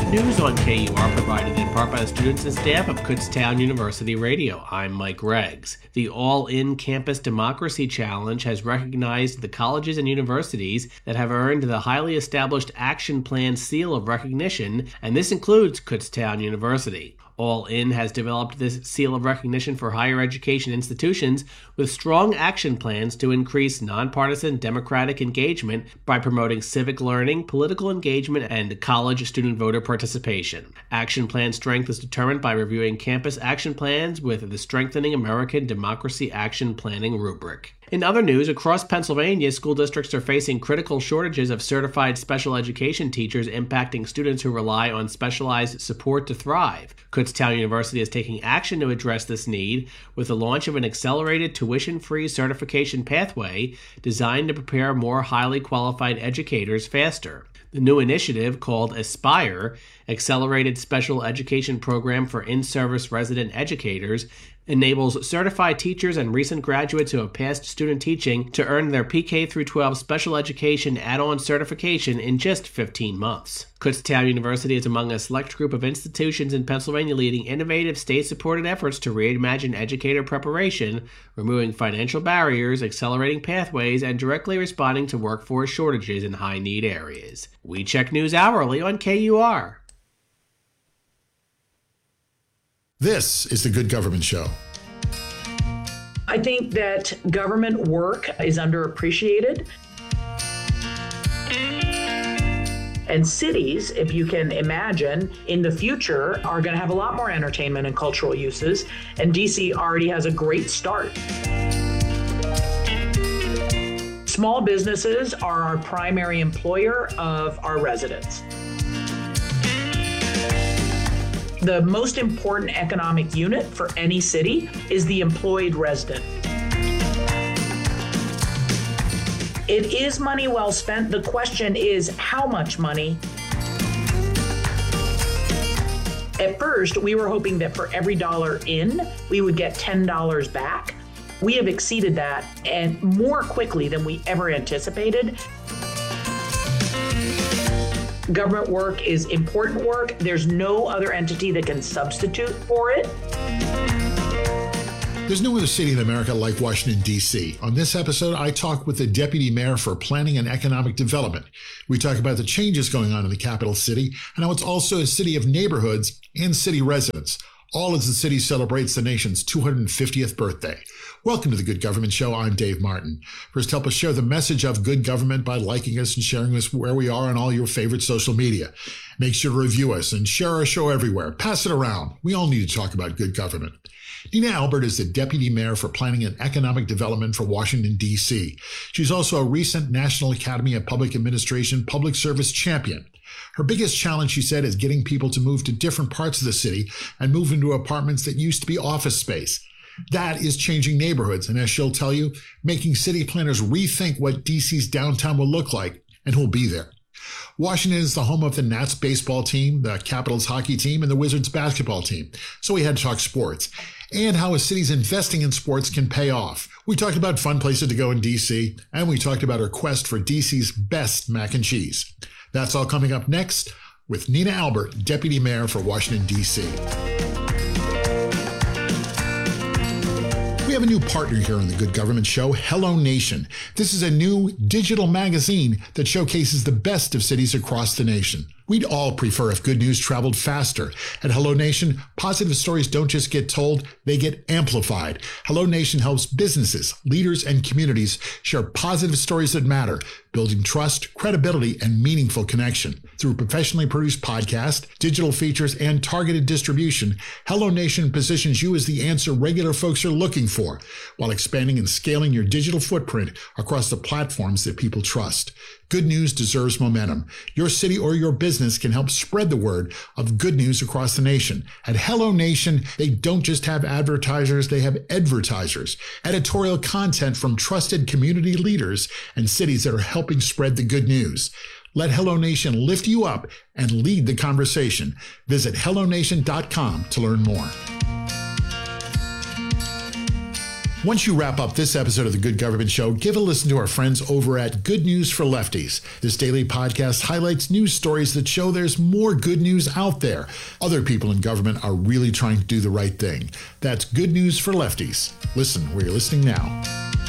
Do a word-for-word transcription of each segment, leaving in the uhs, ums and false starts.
Good news on K U R, provided in part by the students and staff of Kutztown University Radio. I'm Mike Reggs. The All-In Campus Democracy Challenge has recognized the colleges and universities that have earned the highly established Action Plan seal of recognition, and this includes Kutztown University. All In has developed this seal of recognition for higher education institutions with strong action plans to increase nonpartisan democratic engagement by promoting civic learning, political engagement, and college student voter participation. Action plan strength is determined by reviewing campus action plans with the Strengthening American Democracy Action Planning rubric. In other news, across Pennsylvania, school districts are facing critical shortages of certified special education teachers impacting students who rely on specialized support to thrive. Kutztown University is taking action to address this need with the launch of an accelerated tuition-free certification pathway designed to prepare more highly qualified educators faster. The new initiative, called Aspire, Accelerated Special Education Program for In-Service Resident Educators, enables certified teachers and recent graduates who have passed student teaching to earn their P K through twelve special education add-on certification in just fifteen months. Kutztown University is among a select group of institutions in Pennsylvania leading innovative state-supported efforts to reimagine educator preparation, removing financial barriers, accelerating pathways, and directly responding to workforce shortages in high-need areas. We check news hourly on K U R. This is the Good Government Show. I think that government work is underappreciated. And cities, if you can imagine, in the future are going to have a lot more entertainment and cultural uses, and D C already has a great start. Small businesses are our primary employer of our residents. The most important economic unit for any city is the employed resident. It is money well spent. The question is how much money? At first, we were hoping that for every dollar in, we would get ten dollars back. We have exceeded that, and more quickly than we ever anticipated. Government work is important work. There's no other entity that can substitute for it. There's no other city in America like Washington, D C. On this episode, I talk with the Deputy Mayor for Planning and Economic Development. We talk about the changes going on in the capital city and how it's also a city of neighborhoods and city residents, all as the city celebrates the nation's two hundred fiftieth birthday. Welcome to the Good Government Show. I'm Dave Martin. First, help us share the message of good government by liking us and sharing us where we are on all your favorite social media. Make sure to review us and share our show everywhere. Pass it around. We all need to talk about good government. Nina Albert is the Deputy Mayor for Planning and Economic Development for Washington, D C. She's also a recent National Academy of Public Administration Public Service Champion. Her biggest challenge, she said, is getting people to move to different parts of the city and move into apartments that used to be office space. That is changing neighborhoods, and as she'll tell you, making city planners rethink what D C's downtown will look like and who'll be there. Washington is the home of the Nats baseball team, the Capitals hockey team, and the Wizards basketball team. So we had to talk sports and how a city's investing in sports can pay off. We talked about fun places to go in D C, and we talked about her quest for D C's best mac and cheese. That's all coming up next with Nina Albert, Deputy Mayor for Washington, D C. We have a new partner here on the Good Government Show, Hello Nation. This is a new digital magazine that showcases the best of cities across the nation. We'd all prefer if good news traveled faster. At Hello Nation, positive stories don't just get told, they get amplified. Hello Nation helps businesses, leaders, and communities share positive stories that matter, building trust, credibility, and meaningful connection. Through professionally produced podcasts, digital features, and targeted distribution, Hello Nation positions you as the answer regular folks are looking for, while expanding and scaling your digital footprint across the platforms that people trust. Good news deserves momentum. Your city or your business can help spread the word of good news across the nation. At Hello Nation, they don't just have advertisers, they have advertisers. Editorial content from trusted community leaders and cities that are helping spread the good news. Let Hello Nation lift you up and lead the conversation. Visit hello nation dot com to learn more. Once you wrap up this episode of The Good Government Show, give a listen to our friends over at Good News for Lefties. This daily podcast highlights news stories that show there's more good news out there. Other people in government are really trying to do the right thing. That's Good News for Lefties. Listen where you're listening now.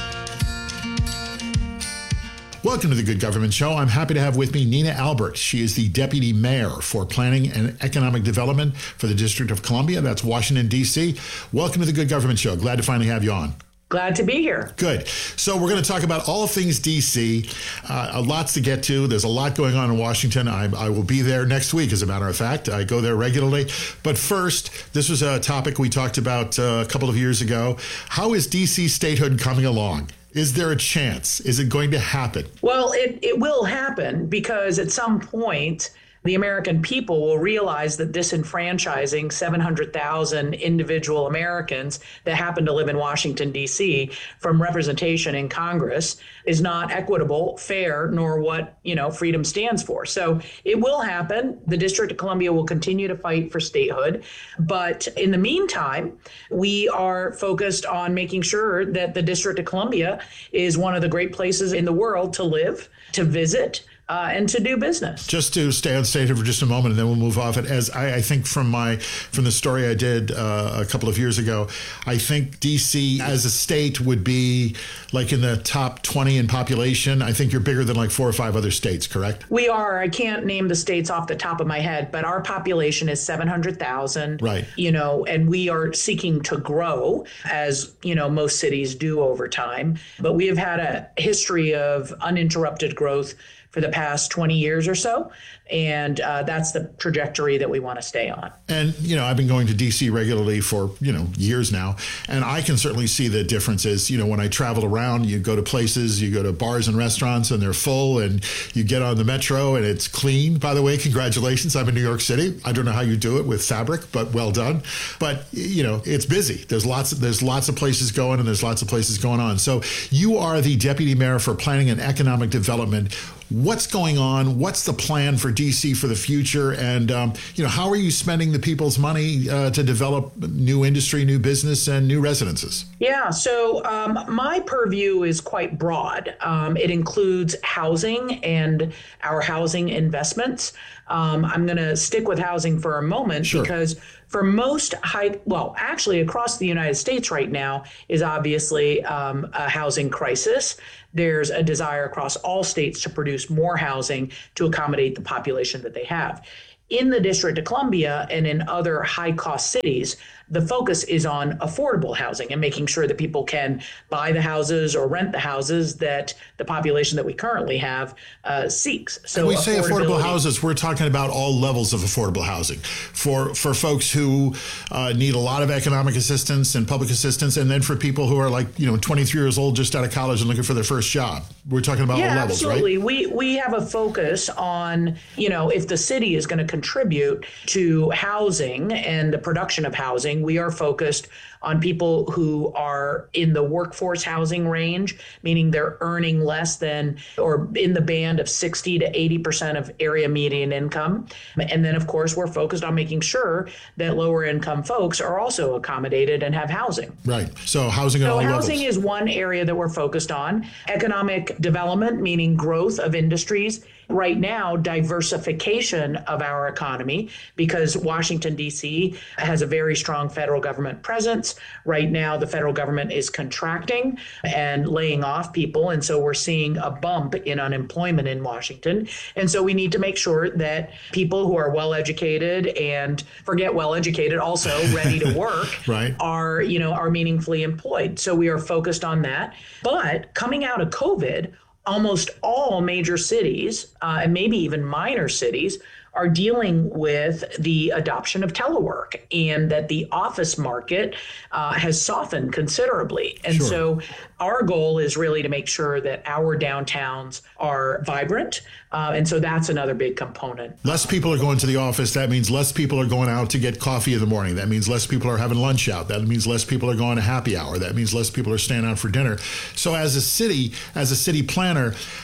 Welcome to The Good Government Show. I'm happy to have with me Nina Albert. She is the Deputy Mayor for Planning and Economic Development for the District of Columbia. That's Washington, D C. Welcome to The Good Government Show. Glad to finally have you on. Glad to be here. Good. So we're going to talk about all things D C. Uh, lots to get to. There's a lot going on in Washington. I, I will be there next week, as a matter of fact. I go there regularly. But first, this was a topic we talked about uh, a couple of years ago. How is D C statehood coming along? Is there a chance? Is it going to happen? Well, it, it will happen because at some point, the American people will realize that disenfranchising seven hundred thousand individual Americans that happen to live in Washington, D C from representation in Congress is not equitable, fair, nor what, you know, freedom stands for. So it will happen. The District of Columbia will continue to fight for statehood. But in the meantime, we are focused on making sure that the District of Columbia is one of the great places in the world to live, to visit, Uh, and to do business. Just to stay on statehood for just a moment, and then we'll move off it. As I, I think from my from the story I did uh, a couple of years ago, I think D C as a state would be like in the top twenty in population. I think you're bigger than like four or five other states, correct? We are. I can't name the states off the top of my head, but our population is seven hundred thousand. Right. You know, and we are seeking to grow, as you know, most cities do over time. But we have had a history of uninterrupted growth for the past twenty years or so. And uh, that's the trajectory that we want to stay on. And, you know, I've been going to D C regularly for, you know, years now. And I can certainly see the differences. You know, when I travel around, you go to places, you go to bars and restaurants and they're full, and you get on the metro and it's clean. By the way, congratulations. I'm in New York City. I don't know how you do it with fabric, but well done. But, you know, it's busy. There's lots of, there's lots of places going and there's lots of places going on. So you are the Deputy Mayor for Planning and Economic Development. What's going on? What's the plan for D C for the future? And, um, you know, how are you spending the people's money uh, to develop new industry, new business, and new residences? Yeah, so um, my purview is quite broad. Um, it includes housing and our housing investments. Um, I'm going to stick with housing for a moment Sure. because for most high, well, actually across the United States right now is obviously um, a housing crisis. There's a desire across all states to produce more housing to accommodate the population that they have. In the District of Columbia and in other high-cost cities, the focus is on affordable housing and making sure that people can buy the houses or rent the houses that the population that we currently have uh, seeks. So when we say affordable houses, we're talking about all levels of affordable housing for for folks who uh, need a lot of economic assistance and public assistance, and then for people who are like, you know, twenty-three years old, just out of college and looking for their first job. We're talking about yeah, all levels, absolutely. right? We we have a focus on, you know, if the city is going to contribute to housing and the production of housing, we are focused on people who are in the workforce housing range, meaning they're earning less than or in the band of sixty to eighty percent of area median income. And then, of course, we're focused on making sure that lower income folks are also accommodated and have housing. Right. So housing at so all levels. Housing is one area that we're focused on. Economic development, meaning growth of industries. Right now, diversification of our economy, because Washington, D C has a very strong federal government presence. Right now, the federal government is contracting and laying off people. And so we're seeing a bump in unemployment in Washington. And so we need to make sure that people who are well educated and forget well educated, also ready to work, right. are, you know, are meaningfully employed. So we are focused on that. But coming out of COVID, almost all major cities, uh, and maybe even minor cities, are dealing with the adoption of telework, and that the office market uh, has softened considerably. And Sure. so our goal is really to make sure that our downtowns are vibrant. Uh, and so that's another big component. Less people are going to the office. That means less people are going out to get coffee in the morning. That means less people are having lunch out. That means less people are going to happy hour. That means less people are staying out for dinner. So as a city, as a city planner,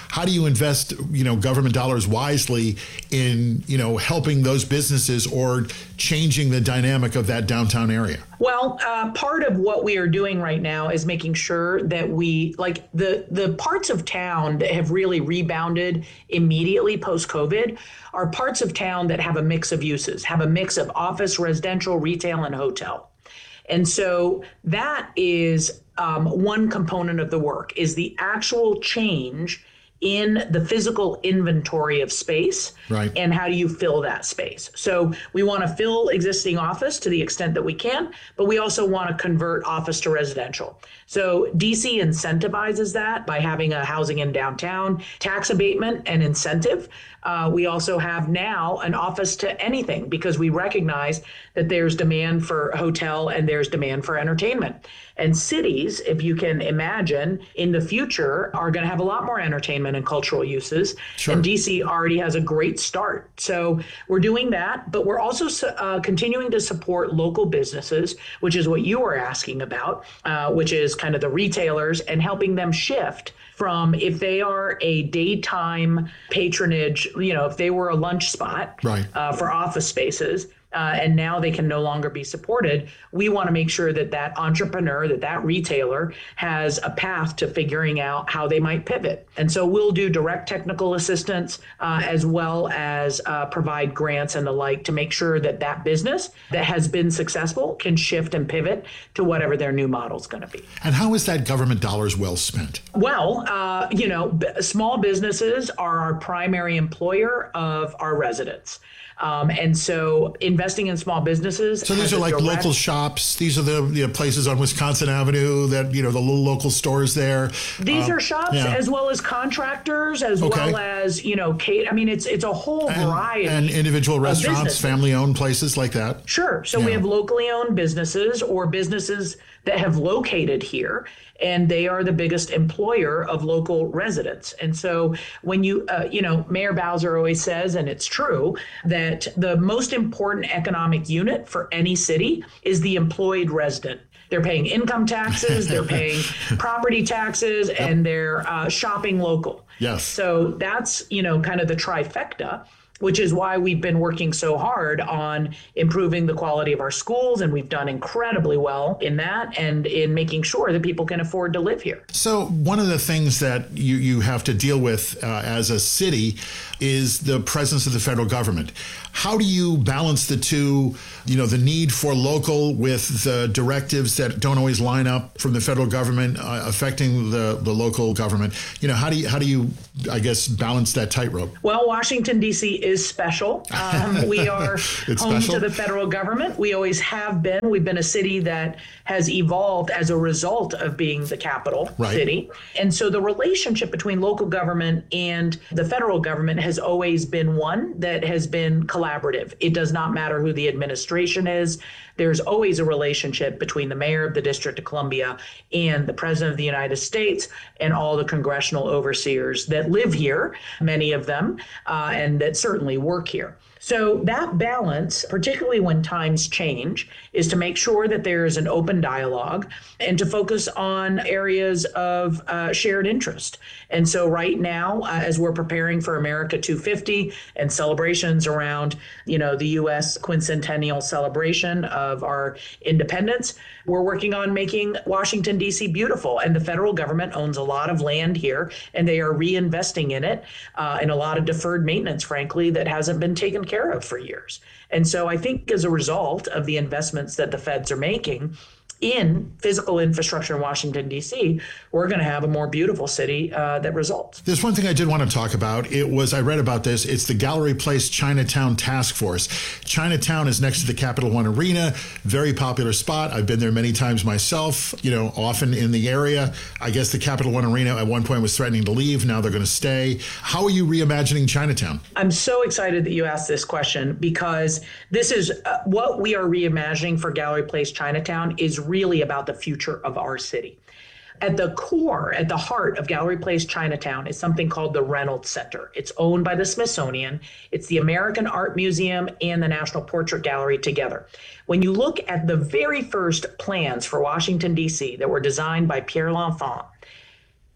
how do you invest, you know, government dollars wisely in, you know, helping those businesses or changing the dynamic of that downtown area? Well, uh, part of what we are doing right now is making sure that we, like the, the parts of town that have really rebounded immediately post-COVID are parts of town that have a mix of uses, have a mix of office, residential, retail, and hotel. And so that is um, one component of the work, is the actual change in the physical inventory of space, right, and how do you fill that space. So we want to fill existing office to the extent that we can, but we also want to convert office to residential. So D C incentivizes that by having a housing in downtown, tax abatement and incentive. Uh, we also have now an office to anything, because we recognize that there's demand for hotel and there's demand for entertainment. And cities, if you can imagine, in the future are going to have a lot more entertainment and cultural uses. Sure. And D C already has a great start. So we're doing that, but we're also uh, continuing to support local businesses, which is what you were asking about, uh, which is kind of the retailers, and helping them shift from, if they are a daytime patronage, you know, if they were a lunch spot, right, uh, for office spaces, Uh, and now they can no longer be supported. We want to make sure that that entrepreneur, that that retailer has a path to figuring out how they might pivot. And so we'll do direct technical assistance uh, as well as uh, provide grants and the like to make sure that that business that has been successful can shift and pivot to whatever their new model is going to be. And how is that government dollars well spent? Well, uh, you know, b- small businesses are our primary employer of our residents. Um, and so investing in small businesses. So these are like direct... local shops. These are the you know, places on Wisconsin Avenue that, you know, the little local stores there. These um, are shops yeah. as well as contractors, as okay. well as, you know, Kate. I mean, it's it's a whole and, variety. And individual restaurants, family owned places like that. Sure. So yeah. we have locally owned businesses or businesses that have located here, and they are the biggest employer of local residents. And so when you, uh, you know, Mayor Bowser always says, and it's true, that the most important economic unit for any city is the employed resident. They're paying income taxes, they're paying property taxes, yep. and they're uh, shopping local. Yes. So that's, you know, kind of the trifecta, which is why we've been working so hard on improving the quality of our schools. And we've done incredibly well in that and in making sure that people can afford to live here. So one of the things that you, you have to deal with uh, as a city is the presence of the federal government. How do you balance the two, you know, the need for local with the directives that don't always line up from the federal government uh, affecting the, the local government? You know, how do you, how do you, I guess, balance that tightrope? Well, Washington, D C is special. Um, we are home special? to the federal government. We always have been. We've been a city that has evolved as a result of being the capital right. city. And so the relationship between local government and the federal government has always been one that has been collaborative. It does not matter who the administration is. There's always a relationship between the mayor of the District of Columbia and the president of the United States and all the congressional overseers that live here, many of them, uh, and that certainly work here. So that balance, particularly when times change, is to make sure that there is an open dialogue and to focus on areas of uh, shared interest. And so right now, uh, as we're preparing for America two fifty and celebrations around, you know, the U S quincentennial celebration of our independence, we're working on making Washington, D C beautiful. And the federal government owns a lot of land here, and they are reinvesting in it uh, in a lot of deferred maintenance, frankly, that hasn't been taken care of for years. And so I think as a result of the investments that the feds are making in physical infrastructure in Washington, D C, we're going to have a more beautiful city uh, that results. There's one thing I did want to talk about. It was, I read about this. It's the Gallery Place Chinatown Task Force. Chinatown is next to the Capital One Arena, very popular spot. I've been there many times myself, you know, often in the area. I guess the Capital One Arena at one point was threatening to leave. Now they're going to stay. How are you reimagining Chinatown? I'm so excited that you asked this question, because this is uh, what we are reimagining for Gallery Place Chinatown is really about the future of our city. At the core, at the heart of Gallery Place Chinatown is something called the Reynolds Center. It's owned by the Smithsonian. It's the American Art Museum and the National Portrait Gallery together. When you look at the very first plans for Washington, D C that were designed by Pierre L'Enfant,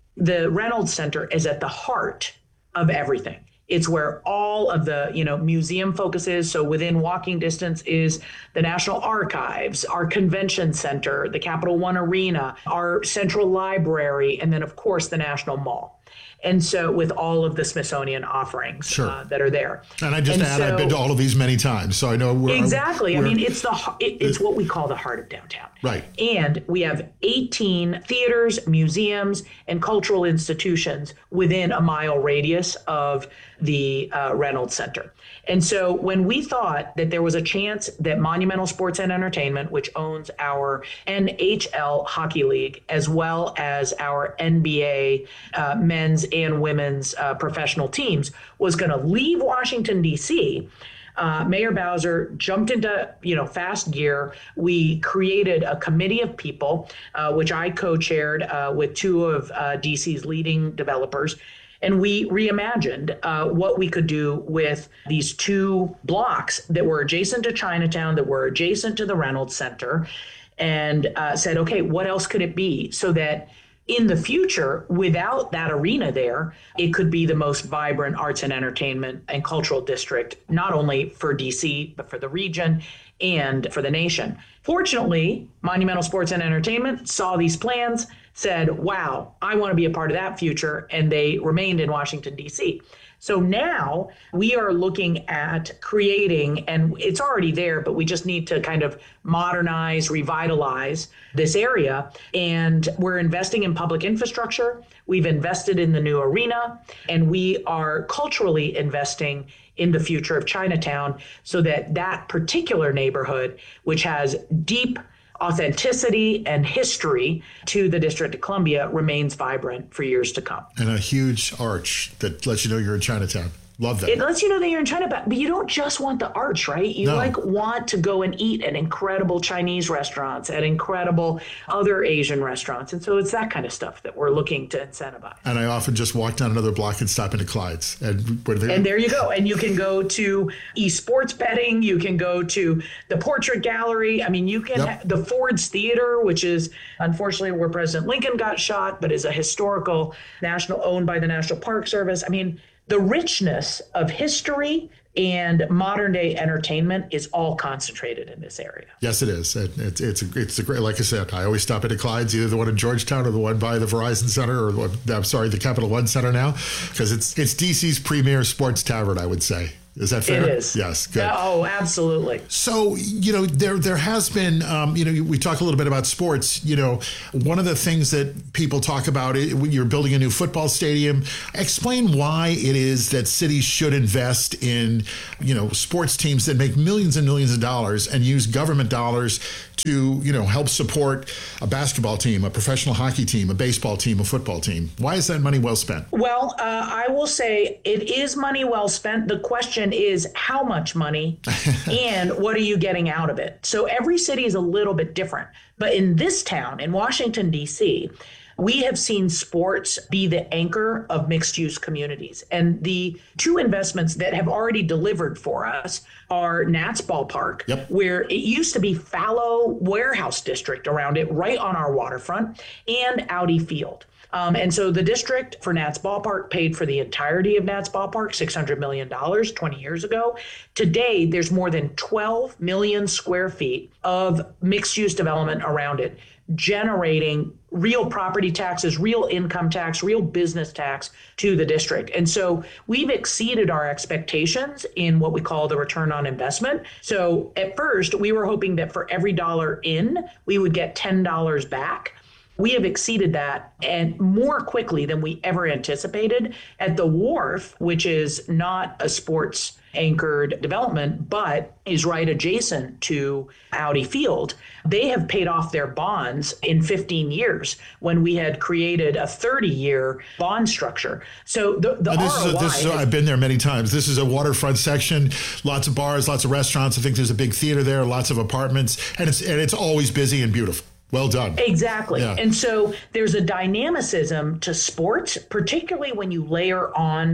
the Reynolds Center is at the heart of everything. It's where all of the, you know, museum focus is. So within walking distance is the National Archives, our convention center, the Capital One Arena, our central library, and then, of course, the National Mall. And so with all of the Smithsonian offerings sure. uh, that are there. And I just and add, so, I've been to all of these many times, so I know we're exactly. We're, I mean, it's the it, it's what we call the heart of downtown. Right. And we have eighteen theaters, museums, and cultural institutions within a mile radius of the uh, Reynolds Center. And so when we thought that there was a chance that Monumental Sports and Entertainment, which owns our N H L Hockey League, as well as our N B A uh, men's and women's uh, professional teams, was going to leave Washington, D C, Uh, Mayor Bowser jumped into, you know, fast gear. We created a committee of people, uh, which I co-chaired uh, with two of uh, D C's leading developers. And we reimagined uh, what we could do with these two blocks that were adjacent to Chinatown, that were adjacent to the Reynolds Center, and uh, said, okay, what else could it be so that in the future, without that arena there, it could be the most vibrant arts and entertainment and cultural district, not only for D C, but for the region and for the nation. Fortunately, Monumental Sports and Entertainment saw these plans, said, wow, I want to be a part of that future, and they remained in Washington, D C. So now we are looking at creating, and it's already there, but we just need to kind of modernize, revitalize this area. And we're investing in public infrastructure. We've invested in the new arena, and we are culturally investing in the future of Chinatown so that that particular neighborhood, which has deep authenticity and history to the District of Columbia, remains vibrant for years to come. And a huge arch that lets you know you're in Chinatown. Love that. It lets you know that you're in China, but you don't just want the arch, right? You no. like want to go and eat at incredible Chinese restaurants, at incredible other Asian restaurants. And so it's that kind of stuff that we're looking to incentivize. And I often just walk down another block and stop into Clyde's. And, and there you go. And you can go to esports betting. You can go to the Portrait Gallery. I mean, you can, yep. the Ford's Theater, which is unfortunately where President Lincoln got shot, but is a historical national owned by the National Park Service. I mean, the richness of history and modern day entertainment is all concentrated in this area. Yes, it is. It, it, it's a, it's a great, like I said, I always stop at Clyde's, either the one in Georgetown or the one by the Verizon Center, or the, I'm sorry, the Capital One Center now, because it's it's D C's premier sports tavern, I would say. Is that fair? It is. Yes. Good. Oh, absolutely. So, you know, there there has been, um, you know, we talk a little bit about sports. You know, one of the things that people talk about is when you're building a new football stadium. Explain why it is that cities should invest in, you know, sports teams that make millions and millions of dollars and use government dollars to, you know, help support a basketball team, a professional hockey team, a baseball team, a football team. Why is that money well spent? Well, uh, I will say it is money well spent. The question is how much money and what are you getting out of it? So every city is a little bit different. But in this town, in Washington, D C, we have seen sports be the anchor of mixed-use communities. And the two investments that have already delivered for us are Nats Ballpark, yep. where it used to be fallow warehouse district around it, right on our waterfront, and Audi Field. Um, and so the district for Nats Ballpark paid for the entirety of Nats Ballpark, six hundred million dollars twenty years ago. Today, there's more than twelve million square feet of mixed-use development around it, generating real property taxes, real income tax, real business tax to the district. And so we've exceeded our expectations in what we call the return on investment. So at first, we were hoping that for every dollar in, we would get ten dollars back. We have exceeded that, and more quickly than we ever anticipated. At the Wharf, which is not a sports anchored development, but is right adjacent to Audi Field, they have paid off their bonds in fifteen years when we had created a thirty year bond structure. So the, the this R O I... Is a, this is a, I've been there many times. This is a waterfront section, lots of bars, lots of restaurants. I think there's a big theater there, lots of apartments, and it's and it's always busy and beautiful. Well done. Exactly. Yeah. And so there's a dynamicism to sports, particularly when you layer on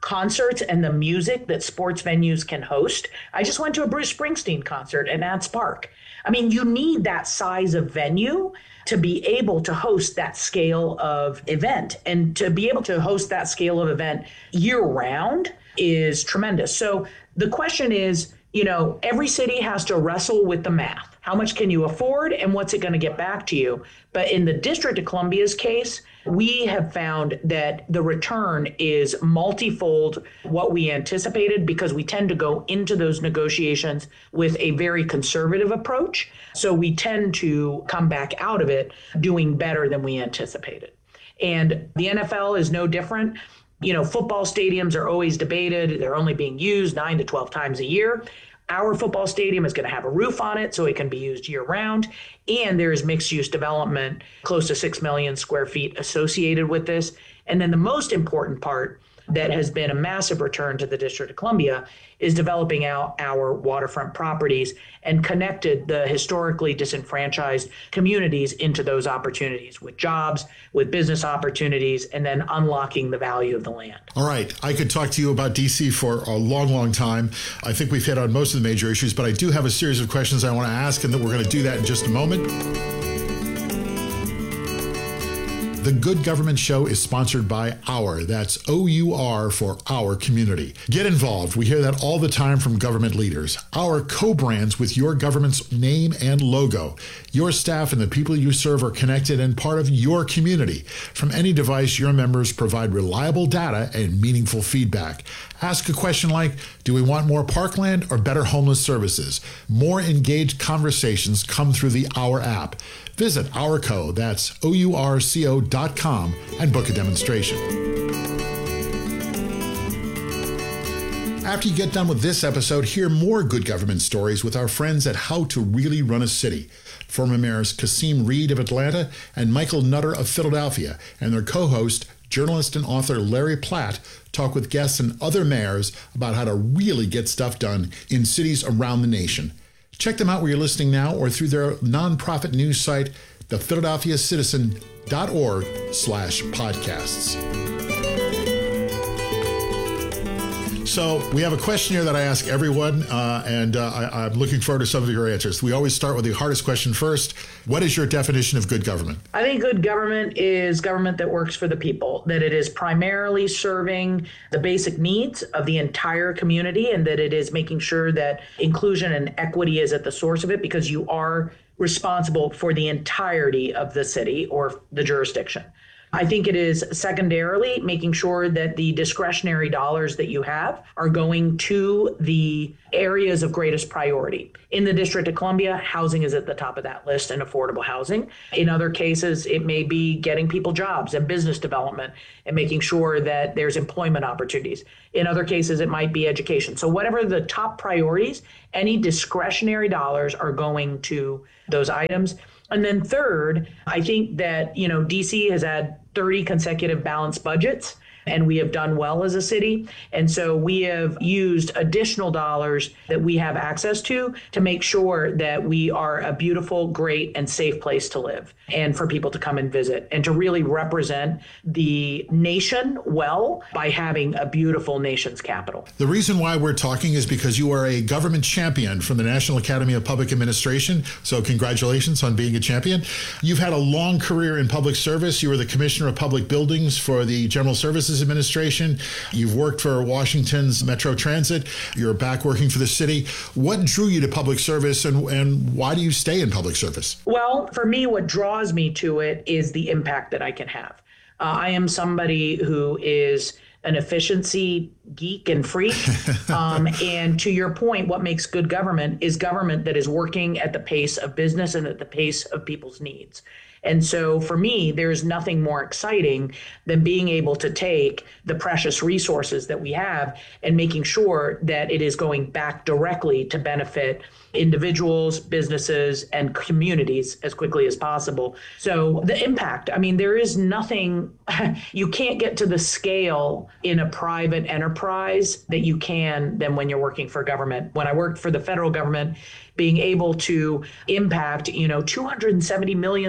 concerts and the music that sports venues can host. I just went to a Bruce Springsteen concert at Nats Park. I mean, you need that size of venue to be able to host that scale of event, and to be able to host that scale of event year round is tremendous. So the question is, you know, every city has to wrestle with the math. How much can you afford and what's it going to get back to you? But in the District of Columbia's case, we have found that the return is multifold what we anticipated, because we tend to go into those negotiations with a very conservative approach. So we tend to come back out of it doing better than we anticipated. And the N F L is no different. You know, football stadiums are always debated. They're only being used nine to twelve times a year. Our football stadium is going to have a roof on it so it can be used year round. And there is mixed use development, close to six million square feet associated with this. And then the most important part that has been a massive return to the District of Columbia is developing out our waterfront properties and connected the historically disenfranchised communities into those opportunities with jobs, with business opportunities, and then unlocking the value of the land. All right. I could talk to you about D C for a long, long time. I think we've hit on most of the major issues, but I do have a series of questions I want to ask, and then we're going to do that in just a moment. The Good Government Show is sponsored by Our. That's O U R for Our Community. Get involved. We hear that all the time from government leaders. Our co-brands with your government's name and logo. Your staff and the people you serve are connected and part of your community. From any device, your members provide reliable data and meaningful feedback. Ask a question like, do we want more parkland or better homeless services? More engaged conversations come through the Our app. Visit OurCo, that's O U R C O dot com, and book a demonstration. After you get done with this episode, hear more good government stories with our friends at How to Really Run a City. Former mayors Kasim Reed of Atlanta and Michael Nutter of Philadelphia, and their co-host, journalist and author Larry Platt, talk with guests and other mayors about how to really get stuff done in cities around the nation. Check them out where you're listening now or through their nonprofit news site, the philadelphia citizen dot org slash podcasts. So we have a question here that I ask everyone, uh, and uh, I, I'm looking forward to some of your answers. We always start with the hardest question first. What is your definition of good government? I think good government is government that works for the people, that it is primarily serving the basic needs of the entire community, and that it is making sure that inclusion and equity is at the source of it, because you are responsible for the entirety of the city or the jurisdiction. I think it is secondarily making sure that the discretionary dollars that you have are going to the areas of greatest priority. In the District of Columbia, housing is at the top of that list, and affordable housing. In other cases, it may be getting people jobs and business development and making sure that there's employment opportunities. In other cases, it might be education. So whatever the top priorities, any discretionary dollars are going to those items. And then third, I think that, you know, D C has had thirty consecutive balanced budgets, and we have done well as a city. And so we have used additional dollars that we have access to to make sure that we are a beautiful, great, and safe place to live, and for people to come and visit, and to really represent the nation well by having a beautiful nation's capital. The reason why we're talking is because you are a government champion from the National Academy of Public Administration. So congratulations on being a champion. You've had a long career in public service. You were the Commissioner of Public Buildings for the General Services Administration. You've worked for Washington's Metro Transit. You're back working for the city. What drew you to public service, and, and why do you stay in public service? Well, for me, what draws me to it is the impact that I can have. Uh, I am somebody who is an efficiency geek and freak. Um, and to your point, what makes good government is government that is working at the pace of business and at the pace of people's needs. And so for me, there's nothing more exciting than being able to take the precious resources that we have and making sure that it is going back directly to benefit individuals, businesses, and communities as quickly as possible. So the impact, I mean, there is nothing, you can't get to the scale in a private enterprise that you can than when you're working for government. When I worked for the federal government, being able to impact, you know, two hundred seventy million square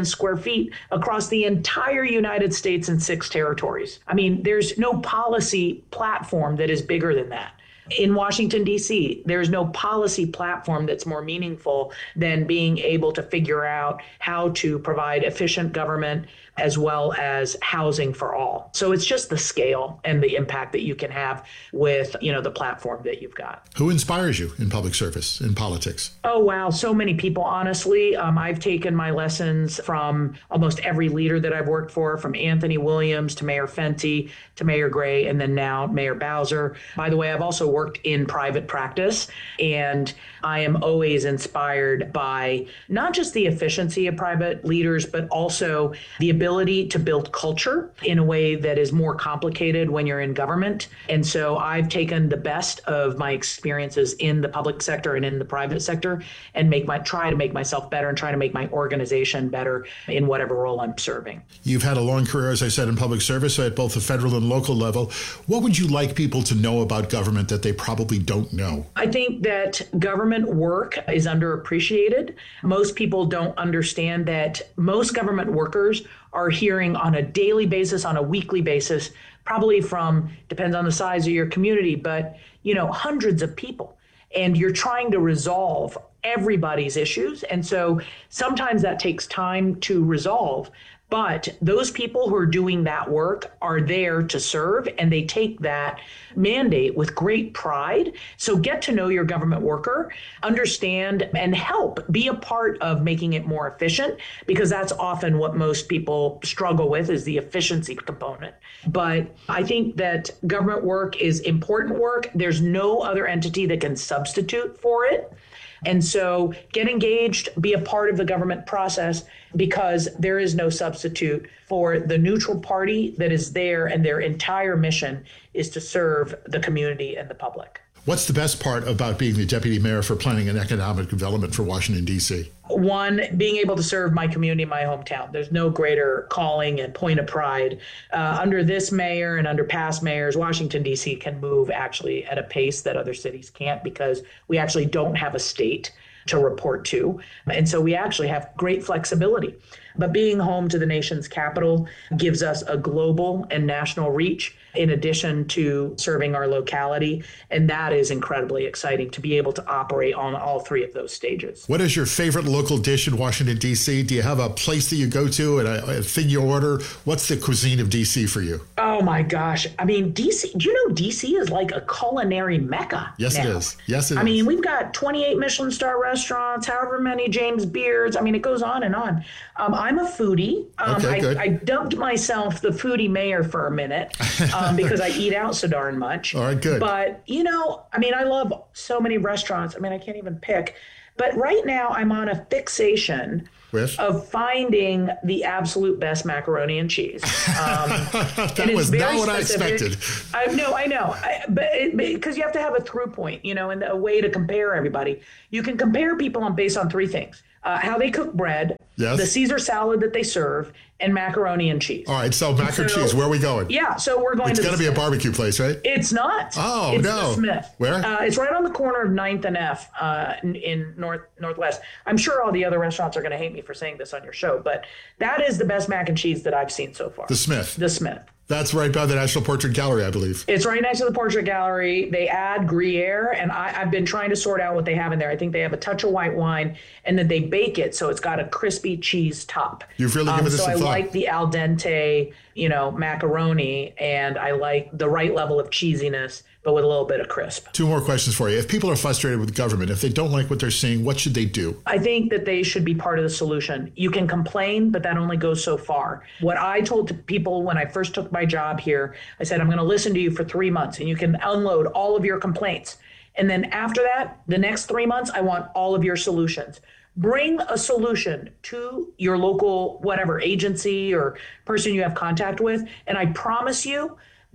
feet across the entire United States and six territories. I mean, there's no policy platform that is bigger than that. In Washington, D C, there's no policy platform that's more meaningful than being able to figure out how to provide efficient government as well as housing for all. So it's just the scale and the impact that you can have with, you know, the platform that you've got. Who inspires you in public service, in politics? Oh, wow. So many people, honestly. Um, I've taken my lessons from almost every leader that I've worked for, from Anthony Williams to Mayor Fenty to Mayor Gray, and then now Mayor Bowser. By the way, I've also worked in private practice, and I am always inspired by not just the efficiency of private leaders, but also the ability to build culture in a way that is more complicated when you're in government. And so I've taken the best of my experiences in the public sector and in the private sector and make my try to make myself better and try to make my organization better in whatever role I'm serving. You've had a long career, as I said, in public service at both the federal and local level. What would you like people to know about government that they probably don't know? I think that government work is underappreciated. Most people don't understand that most government workers are hearing on a daily basis, on a weekly basis, probably from, depends on the size of your community, but, you know, hundreds of people. And you're trying to resolve everybody's issues. And so sometimes that takes time to resolve. But those people who are doing that work are there to serve, and they take that mandate with great pride. So get to know your government worker, understand and help, be a part of making it more efficient, because that's often what most people struggle with, is the efficiency component. But I think that government work is important work. There's no other entity that can substitute for it. And so get engaged, be a part of the government process, because there is no substitute for the neutral party that is there, and their entire mission is to serve the community and the public. What's the best part about being the deputy mayor for planning and economic development for Washington, D C? One, being able to serve my community, my hometown. There's no greater calling and point of pride. Uh, under this mayor and under past mayors, Washington, D C can move actually at a pace that other cities can't, because we actually don't have a state to report to. And so we actually have great flexibility. But being home to the nation's capital gives us a global and national reach, in addition to serving our locality. And that is incredibly exciting to be able to operate on all three of those stages. What is your favorite local dish in Washington, D C? Do you have a place that you go to and a, a thing you order? What's the cuisine of D C for you? Oh, my gosh. I mean, D C, do you know D C is like a culinary mecca? Yes, now. it is. Yes, it I is. I mean, we've got twenty-eight Michelin star restaurants, however many James Beards. I mean, it goes on and on. Um, I'm a foodie. Um, okay, I, good. I dubbed myself the foodie mayor for a minute um, because I eat out so darn much. All right, good. But, you know, I mean, I love so many restaurants. I mean, I can't even pick. But right now I'm on a fixation With? of finding the absolute best macaroni and cheese. Um, that and was not what specific. I expected. I know, I know. I, but because you have to have a through point, you know, and a way to compare everybody. You can compare people on based on three things. Uh, how they cook bread, yes. the Caesar salad that they serve, and macaroni and cheese. All right, so mac so, and cheese, where are we going? Yeah, so we're going it's to It's got to be a barbecue place, right? It's not. Oh, it's no. The Smith. Where? Uh, it's right on the corner of ninth and F uh, in, in North Northwest. I'm sure all the other restaurants are going to hate me for saying this on your show, but that is the best mac and cheese that I've seen so far. The Smith. The Smith. That's right by the National Portrait Gallery, I believe. It's right next to the Portrait Gallery. They add Gruyere, and I, I've been trying to sort out what they have in there. I think they have a touch of white wine, and then they bake it so it's got a crispy cheese top. You've really given um, this so some I thought. like the al dente, you know, macaroni, and I like the right level of cheesiness, but with a little bit of crisp. Two more questions for you. If people are frustrated with government, if they don't like what they're seeing, what should they do? I think that they should be part of the solution. You can complain, but that only goes so far. What I told to people when I first took my job here, I said, I'm going to listen to you for three months and you can unload all of your complaints. And then after that, the next three months, I want all of your solutions. Bring a solution to your local, whatever, agency or person you have contact with. And I promise you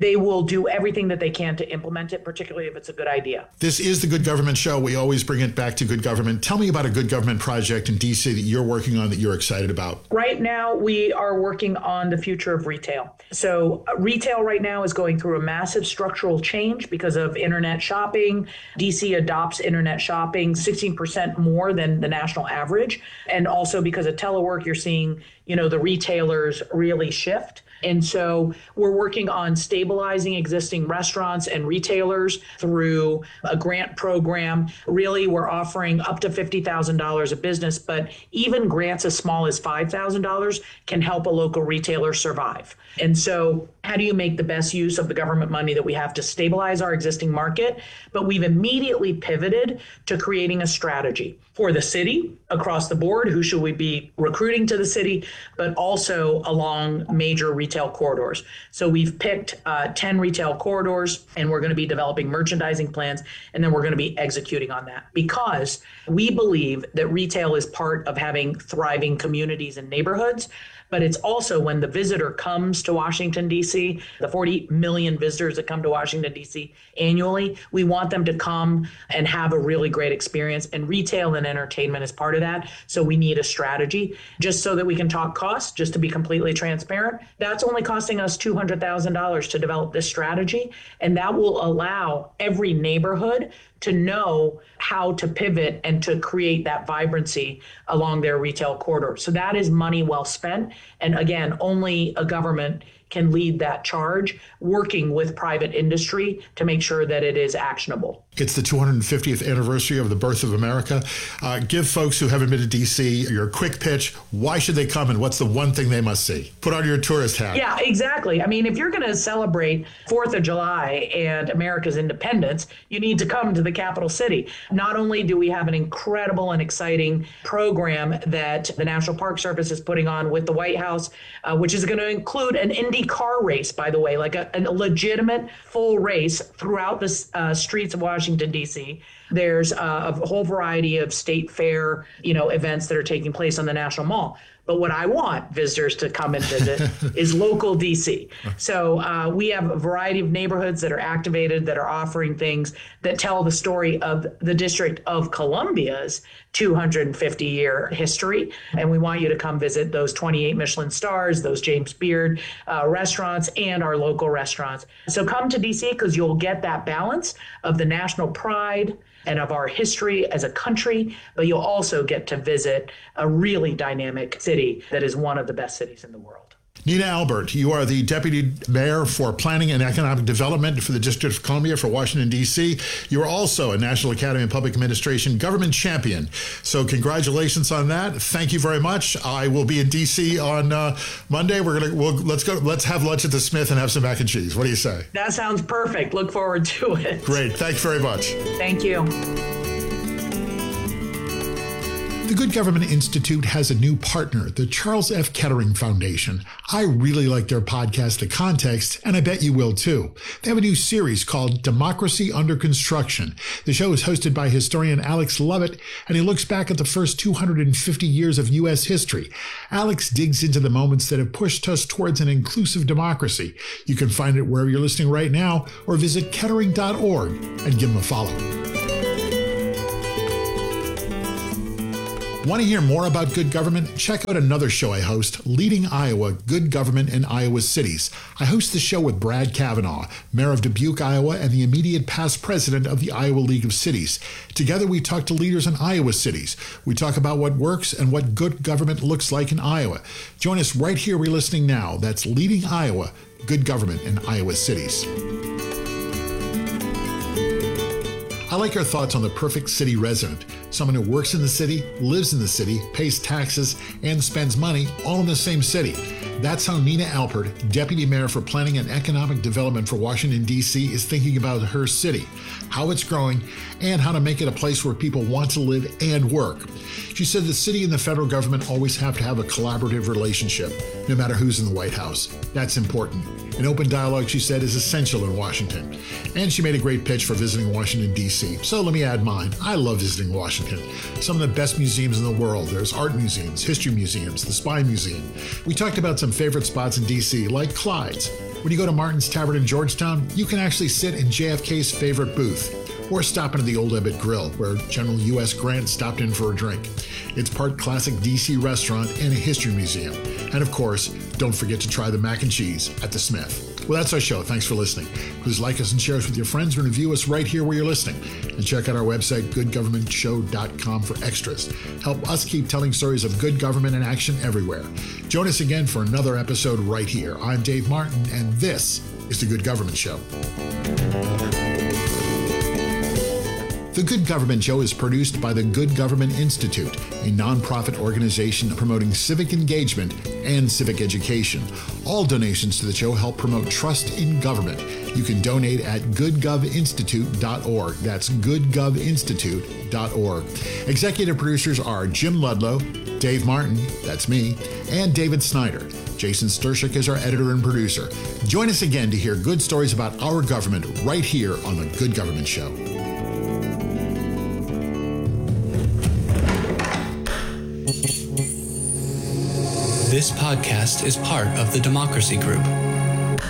they will do everything that they can to implement it, particularly if it's a good idea. This is the Good Government Show. We always bring it back to good government. Tell me about a good government project in D C that you're working on that you're excited about. Right now, we are working on the future of retail. So uh, retail right now is going through a massive structural change because of internet shopping. D C adopts internet shopping sixteen percent more than the national average. And also because of telework, you're seeing, you know, the retailers really shift. And so we're working on stabilizing existing restaurants and retailers through a grant program. Really, we're offering up to fifty thousand dollars a business, but even grants as small as five thousand dollars can help a local retailer survive. And so how do you make the best use of the government money that we have to stabilize our existing market? But we've immediately pivoted to creating a strategy for the city across the board. Who should we be recruiting to the city, but also along major retail corridors. So we've picked uh, ten retail corridors, and we're going to be developing merchandising plans, and then we're going to be executing on that because we believe that retail is part of having thriving communities and neighborhoods. But it's also when the visitor comes to Washington, D C, the forty million visitors that come to Washington, D C annually, we want them to come and have a really great experience. And retail and entertainment is part of that. So we need a strategy. Just so that we can talk costs, just to be completely transparent, that's only costing us two hundred thousand dollars to develop this strategy. And that will allow every neighborhood to know how to pivot and to create that vibrancy along their retail corridor. So that is money well spent. And again, only a government can lead that charge, working with private industry to make sure that it is actionable. It's the two hundred fiftieth anniversary of the birth of America. Uh, give folks who haven't been to D C your quick pitch. Why should they come and what's the one thing they must see? Put on your tourist hat. Yeah, exactly. I mean, if you're going to celebrate fourth of July and America's independence, you need to come to the capital city. Not only do we have an incredible and exciting program that the National Park Service is putting on with the White House, uh, which is going to include an Indy car race, by the way, like a, a legitimate full race throughout the uh, streets of Washington, D C. There's uh, a whole variety of state fair, you know, events that are taking place on the National Mall. But what I want visitors to come and visit is local D C. So uh, we have a variety of neighborhoods that are activated, that are offering things that tell the story of the District of Columbia's two hundred fifty year history. And we want you to come visit those twenty-eight Michelin stars, those James Beard uh, restaurants, and our local restaurants. So come to D C because you'll get that balance of the national pride and of our history as a country, but you'll also get to visit a really dynamic city that is one of the best cities in the world. Nina Albert, you are the Deputy Mayor for Planning and Economic Development for the District of Columbia for Washington, D C. You are also a National Academy of Public Administration Government Champion. So congratulations on that. Thank you very much. I will be in D C on uh, Monday. We're gonna we'll, let's go. Let's have lunch at the Smith and have some mac and cheese. What do you say? That sounds perfect. Look forward to it. Great. Thanks very much. Thank you. The Good Government Institute has a new partner, the Charles F. Kettering Foundation. I really like their podcast, The Context, and I bet you will too. They have a new series called Democracy Under Construction. The show is hosted by historian Alex Lovett, and he looks back at the first two hundred fifty years of U S history. Alex digs into the moments that have pushed us towards an inclusive democracy. You can find it wherever you're listening right now, or visit kettering dot org and give him a follow. Want to hear more about good government? Check out another show I host, Leading Iowa, Good Government in Iowa Cities. I host the show with Brad Kavanaugh, Mayor of Dubuque, Iowa, and the immediate past president of the Iowa League of Cities. Together, we talk to leaders in Iowa cities. We talk about what works and what good government looks like in Iowa. Join us right here where you're listening now. That's Leading Iowa, Good Government in Iowa Cities. I like your thoughts on the perfect city resident, someone who works in the city, lives in the city, pays taxes, and spends money all in the same city. That's how Nina Albert, Deputy Mayor for Planning and Economic Development for Washington, D C, is thinking about her city, how it's growing, and how to make it a place where people want to live and work. She said the city and the federal government always have to have a collaborative relationship, no matter who's in the White House. That's important. An open dialogue, she said, is essential in Washington. And she made a great pitch for visiting Washington, D C. So let me add mine. I love visiting Washington. Some of the best museums in the world. There's art museums, history museums, the Spy Museum. We talked about some favorite spots in D C, like Clyde's. When you go to Martin's Tavern in Georgetown, you can actually sit in J F K's favorite booth, or stop into the Old Ebbitt Grill, where General U S Grant stopped in for a drink. It's part classic D C restaurant and a history museum. And of course, don't forget to try the mac and cheese at the Smith. Well, that's our show. Thanks for listening. Please like us and share us with your friends and review us right here where you're listening. And check out our website, good government show dot com, for extras. Help us keep telling stories of good government in action everywhere. Join us again for another episode right here. I'm Dave Martin, and this is The Good Government Show. The Good Government Show is produced by the Good Government Institute, a nonprofit organization promoting civic engagement and civic education. All donations to the show help promote trust in government. You can donate at good gov institute dot org. That's good gov institute dot org. Executive producers are Jim Ludlow, Dave Martin, that's me, and David Snyder. Jason Stershik is our editor and producer. Join us again to hear good stories about our government right here on The Good Government Show. This podcast is part of the Democracy Group.